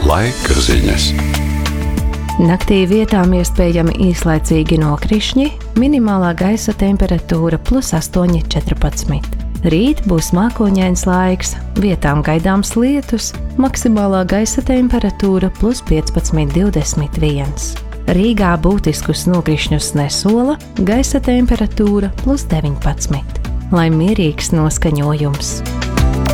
Laika ziņas. Naktī vietām iespējami īslaicīgi nokrišņi, minimālā gaisa temperatūra +8, 14. Rīt būs mākoņains laiks, vietām gaidāms lietus, maksimālā gaisa temperatūra +15, 21. Rīgā būtiskus nokrišņus nesola, gaisa temperatūra +19. Lai mierīgs noskaņojums.